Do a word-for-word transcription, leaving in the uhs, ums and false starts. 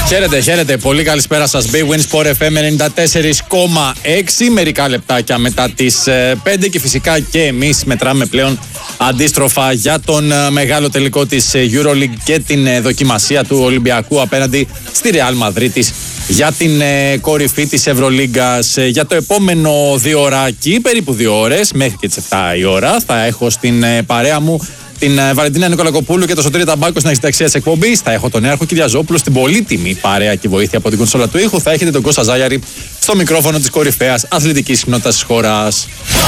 Χαίρετε, χαίρετε. Πολύ καλησπέρα σας. Big Win Sport εφ εμ ενενήντα τέσσερα κόμμα έξι. Μερικά λεπτάκια μετά τις πέντε και φυσικά και εμείς μετράμε πλέον αντίστροφα για τον μεγάλο τελικό της EuroLeague και την δοκιμασία του Ολυμπιακού απέναντι στη Real Madrid για την κορυφή της Ευρωλίγκας. Για το επόμενο δύο ωράκι, περίπου δύο ώρες, μέχρι και τις επτά η ώρα, θα έχω στην παρέα μου την Βαλεντίνα Νικολακοπούλου και το Σωτήρη Ταμπάκο στην αξιταξία της εκπομπής. Θα έχω τον Νέαρχο Κυριαζόπουλο στην πολύτιμη παρέα και βοήθεια από την κονσόλα του ήχου. Θα έχετε τον Κώστα Ζάγιαρη στο μικρόφωνο της κορυφαίας αθλητικής συχνότητας της χώρας.